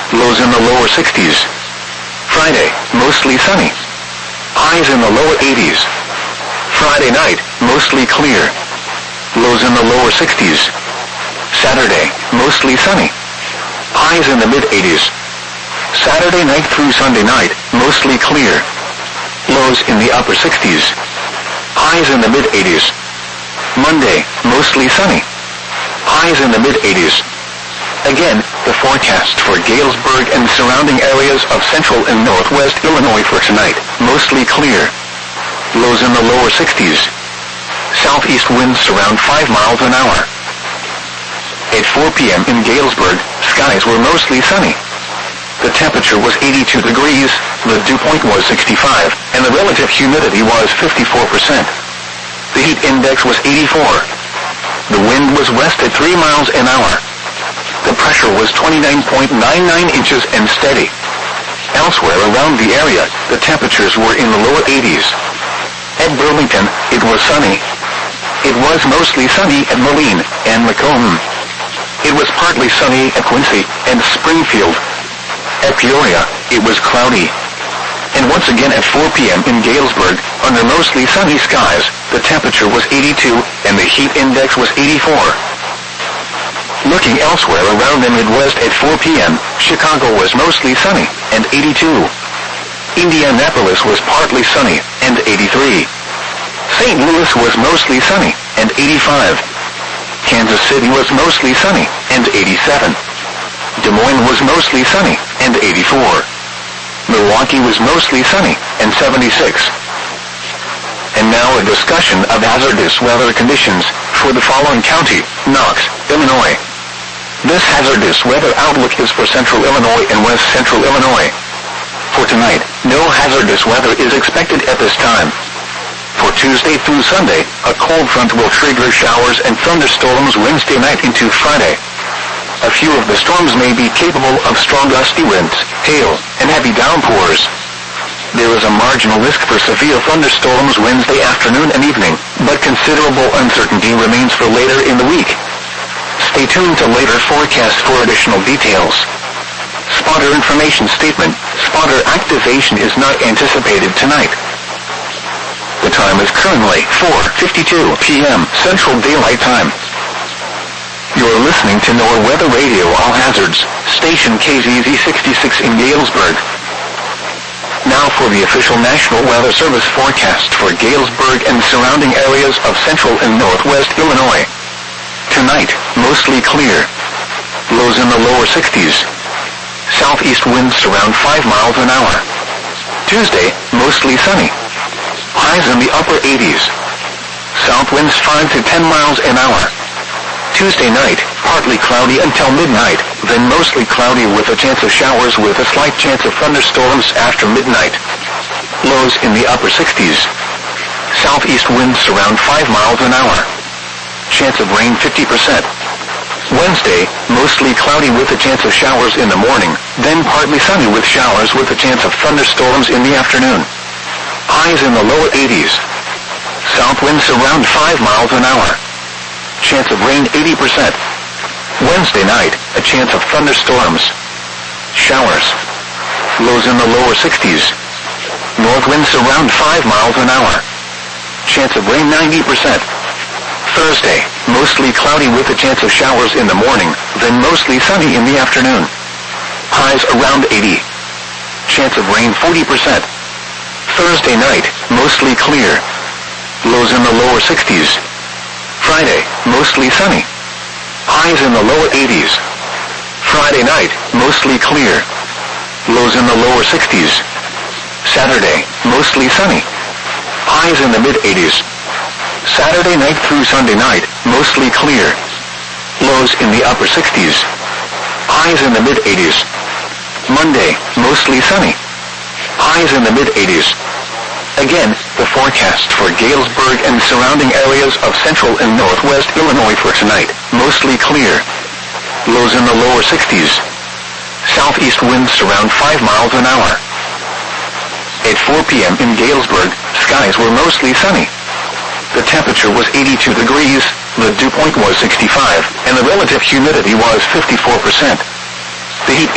lows in the lower 60s. Friday, mostly sunny. Highs in the lower 80s. Friday night, mostly clear. Lows in the lower 60s. Saturday, mostly sunny. Highs in the mid-80s. Saturday night through Sunday night, mostly clear. Lows in the upper 60s. Highs in the mid-80s. Monday, mostly sunny. Highs in the mid-80s. Again, the forecast for Galesburg and surrounding areas of central and northwest Illinois for tonight, mostly clear. Lows in the lower 60s. Southeast winds around 5 miles an hour. At 4 p.m. in Galesburg, skies were mostly sunny. The temperature was 82 degrees, the dew point was 65, and the relative humidity was 54%. The heat index was 84. The wind was west at 3 miles an hour. The pressure was 29.99 inches and steady. Elsewhere around the area, the temperatures were in the lower 80s. At Burlington, it was sunny. It was mostly sunny at Moline and Macomb. It was partly sunny at Quincy and Springfield. At Peoria, it was cloudy. And once again at 4 p.m. in Galesburg, under mostly sunny skies, the temperature was 82 and the heat index was 84. Looking elsewhere around the Midwest at 4 p.m., Chicago was mostly sunny and 82. Indianapolis was partly sunny and 83. St. Louis was mostly sunny and 85. Kansas City was mostly sunny and 87. Des Moines was mostly sunny and 84. Milwaukee was mostly sunny and 76. And now a discussion of hazardous weather conditions for the following county, Knox, Illinois. This hazardous weather outlook is for central Illinois and west central Illinois. For tonight, no hazardous weather is expected at this time. For Tuesday through Sunday, a cold front will trigger showers and thunderstorms Wednesday night into Friday. A few of the storms may be capable of strong gusty winds, hail, and heavy downpours. There is a marginal risk for severe thunderstorms Wednesday afternoon and evening, but considerable uncertainty remains for later in the week. Stay tuned to later forecasts for additional details. Spotter information statement: spotter activation is not anticipated tonight. The time is currently 4:52 p.m. Central Daylight Time. You're listening to NOAA Weather Radio All Hazards, station KZZ 66 in Galesburg. Now for the official National Weather Service forecast for Galesburg and surrounding areas of central and northwest Illinois. Tonight, mostly clear. Lows in the lower 60s. Southeast winds around 5 miles an hour. Tuesday, mostly sunny. Highs in the upper 80s. South winds 5 to 10 miles an hour. Tuesday night, partly cloudy until midnight, then mostly cloudy with a chance of showers with a slight chance of thunderstorms after midnight. Lows in the upper 60s. Southeast winds around 5 miles an hour. Chance of rain 50%. Wednesday, mostly cloudy with a chance of showers in the morning, then partly sunny with showers with a chance of thunderstorms in the afternoon. Highs in the lower 80s. South winds around 5 miles an hour. Chance of rain 80%. Wednesday night, a chance of thunderstorms. Showers. Lows in the lower 60s. North winds around 5 miles an hour. Chance of rain 90%. Thursday, mostly cloudy with a chance of showers in the morning, then mostly sunny in the afternoon. Highs around 80. Chance of rain 40%. Thursday night, mostly clear. Lows in the lower 60s. Friday, mostly sunny. Highs in the lower 80s. Friday night, mostly clear. Lows in the lower 60s. Saturday, mostly sunny. Highs in the mid-80s. Saturday night through Sunday night, mostly clear. Lows in the upper 60s. Highs in the mid-80s. Monday, mostly sunny. Highs in the mid-80s. Again, the forecast for Galesburg and surrounding areas of central and northwest Illinois for tonight, mostly clear. Lows in the lower 60s. Southeast winds around 5 miles an hour. At 4 p.m. in Galesburg, skies were mostly sunny. The temperature was 82 degrees, the dew point was 65, and the relative humidity was 54%. The heat